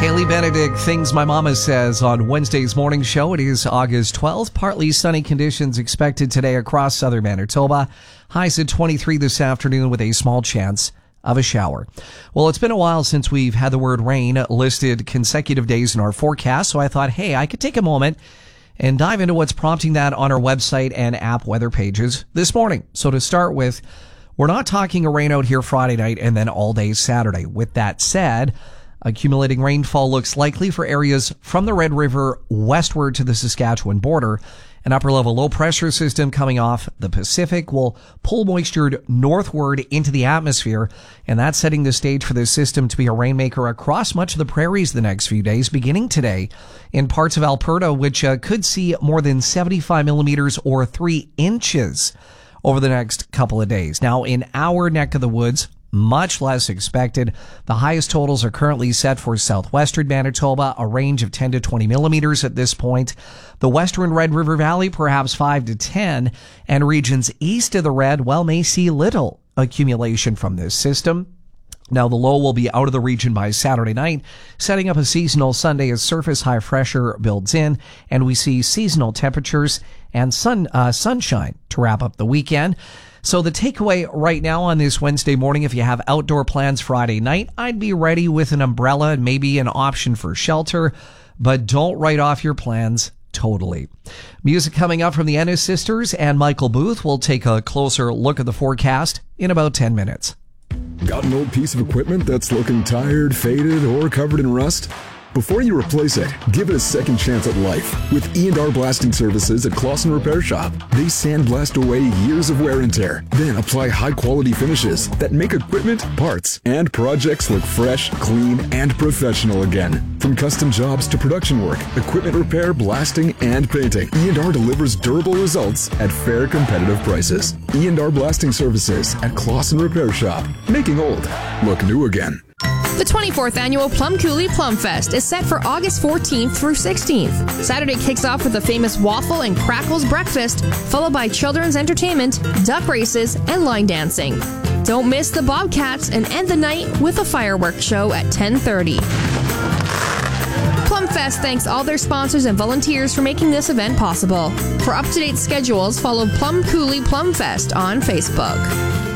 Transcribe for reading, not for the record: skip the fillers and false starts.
Haley Benedict, Things My Mama Says on Wednesday's morning show. It is August 12th. Partly sunny conditions expected today across southern Manitoba. Highs at 23 this afternoon with a small chance of a shower. Well, it's been a while since we've had the word rain listed consecutive days in our forecast, so I thought, hey, I could take a moment and dive into what's prompting that on our website and app weather pages this morning. So to start with, we're not talking a rain out here Friday night and then all day Saturday. With that said, accumulating rainfall looks likely for areas from the Red River westward to the Saskatchewan border. An upper-level low-pressure system coming off the Pacific will pull moisture northward into the atmosphere, and that's setting the stage for this system to be a rainmaker across much of the prairies the next few days, beginning today in parts of Alberta, which could see more than 75 millimeters or 3 inches over the next couple of days. Now, in our neck of the woods, much less expected. The highest totals are currently set for southwestern Manitoba, a range of 10 to 20 millimeters at this point. The western Red River Valley, perhaps 5 to 10, and regions east of the Red, well, may see little accumulation from this system. Now, the low will be out of the region by Saturday night, setting up a seasonal Sunday as surface high pressure builds in, and we see seasonal temperatures and sunshine to wrap up the weekend. So the takeaway right now on this Wednesday morning, if you have outdoor plans Friday night, I'd be ready with an umbrella and maybe an option for shelter, but don't write off your plans totally. Music coming up from the Ennis Sisters and Michael Booth. We'll take a closer look at the forecast in about 10 minutes. Got an old piece of equipment that's looking tired, faded, or covered in rust? Before you replace it, give it a second chance at life with E&R Blasting Services at Clausen Repair Shop. They sandblast away years of wear and tear, then apply high-quality finishes that make equipment, parts, and projects look fresh, clean, and professional again. From custom jobs to production work, equipment repair, blasting, and painting, E&R delivers durable results at fair, competitive prices. E&R Blasting Services at Clausen Repair Shop, making old look new again. The 24th annual Plum Coulee Plum Fest is set for August 14th through 16th. Saturday kicks off with a famous waffle and crackles breakfast, followed by children's entertainment, duck races, and line dancing. Don't miss the Bobcats and end the night with a fireworks show at 10:30. Plum Fest thanks all their sponsors and volunteers for making this event possible. For up-to-date schedules, follow Plum Coulee Plum Fest on Facebook.